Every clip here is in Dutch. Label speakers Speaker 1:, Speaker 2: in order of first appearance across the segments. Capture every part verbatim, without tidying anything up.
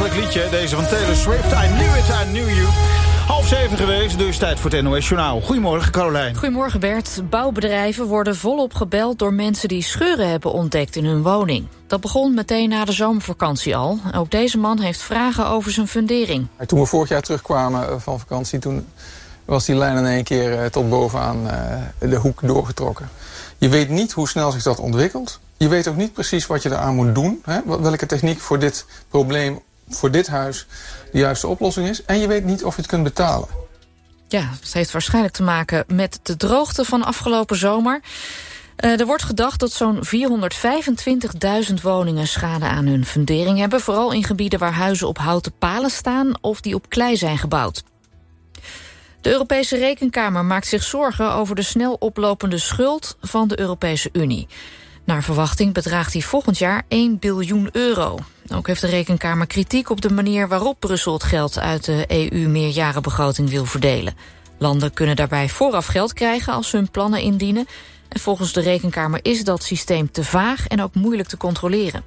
Speaker 1: aantrekkelijk liedje, deze van Taylor Swift. I knew it, I knew you. Half zeven geweest, dus tijd voor het N O S Journaal. Goedemorgen, Carolijn.
Speaker 2: Goedemorgen, Bert. Bouwbedrijven worden volop gebeld door mensen die scheuren hebben ontdekt in hun woning. Dat begon meteen na de zomervakantie al. Ook deze man heeft vragen over zijn fundering.
Speaker 3: Toen we vorig jaar terugkwamen van vakantie, toen was die lijn in één keer tot bovenaan de hoek doorgetrokken. Je weet niet hoe snel zich dat ontwikkelt. Je weet ook niet precies wat je eraan moet doen. Hè? Welke techniek voor dit probleem, voor dit huis, de juiste oplossing is. En je weet niet of je het kunt betalen.
Speaker 2: Ja, het heeft waarschijnlijk te maken met de droogte van afgelopen zomer. Uh, er wordt gedacht dat zo'n vierhonderdvijfentwintigduizend woningen schade aan hun fundering hebben. Vooral in gebieden waar huizen op houten palen staan of die op klei zijn gebouwd. De Europese Rekenkamer maakt zich zorgen over de snel oplopende schuld van de Europese Unie. Naar verwachting bedraagt die volgend jaar één biljoen euro. Ook heeft de Rekenkamer kritiek op de manier waarop Brussel het geld uit de E U-meerjarenbegroting wil verdelen. Landen kunnen daarbij vooraf geld krijgen als ze hun plannen indienen. En volgens de Rekenkamer is dat systeem te vaag en ook moeilijk te controleren.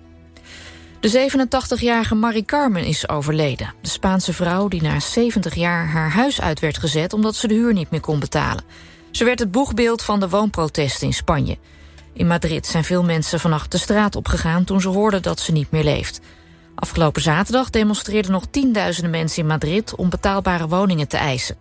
Speaker 2: De zevenentachtigjarige Mari Carmen is overleden. De Spaanse vrouw die na zeventig jaar haar huis uit werd gezet omdat ze de huur niet meer kon betalen. Ze werd het boegbeeld van de woonprotesten in Spanje. In Madrid zijn veel mensen vannacht de straat opgegaan toen ze hoorden dat ze niet meer leeft. Afgelopen zaterdag demonstreerden nog tienduizenden mensen in Madrid om betaalbare woningen te eisen.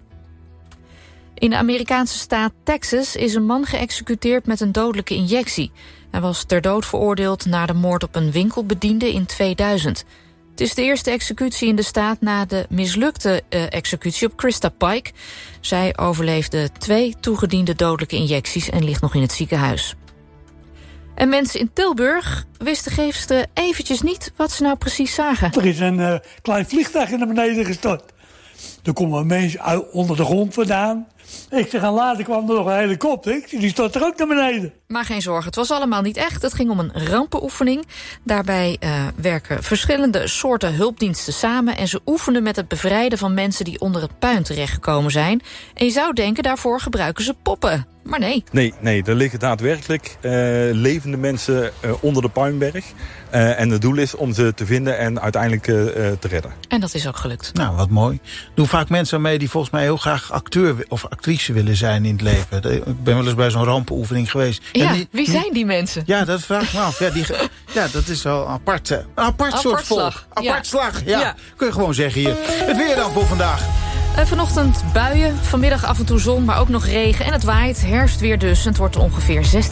Speaker 2: In de Amerikaanse staat Texas is een man geëxecuteerd met een dodelijke injectie. Hij was ter dood veroordeeld na de moord op een winkelbediende in tweeduizend. Het is de eerste executie in de staat na de mislukte uh, executie op Krista Pike. Zij overleefde twee toegediende dodelijke injecties en ligt nog in het ziekenhuis. En mensen in Tilburg wisten gisteren eventjes niet wat ze nou precies zagen.
Speaker 4: Er is een uh, klein vliegtuig naar beneden gestort. Er komen mensen uit, onder de grond vandaan. Ik zeg, en later kwam er nog een helikopter. Die stort er ook naar beneden.
Speaker 2: Maar geen zorgen, het was allemaal niet echt. Het ging om een rampenoefening. Daarbij uh, werken verschillende soorten hulpdiensten samen. En ze oefenen met het bevrijden van mensen die onder het puin terechtgekomen zijn. En je zou denken, daarvoor gebruiken ze poppen. Maar nee.
Speaker 5: Nee, nee, er liggen daadwerkelijk uh, levende mensen uh, onder de puinberg. Uh, en het doel is om ze te vinden en uiteindelijk uh, te redden.
Speaker 2: En dat is ook gelukt.
Speaker 1: Nou, wat mooi. Doen vaak mensen mee die volgens mij heel graag acteur of actrice willen zijn in het leven. Ik ben wel eens bij zo'n rampenoefening geweest.
Speaker 2: Ja,
Speaker 1: en die,
Speaker 2: wie zijn die mensen?
Speaker 1: Ja, dat vraag ik me af. Ja, die, ja dat is wel een apart, een apart, apart soort volk. Apart ja. slag, ja. ja. Kun je gewoon zeggen hier. Het weer dan voor vandaag.
Speaker 2: Uh, vanochtend buien, vanmiddag af en toe zon, maar ook nog regen. En het waait, herfst weer dus. Het wordt ongeveer zestien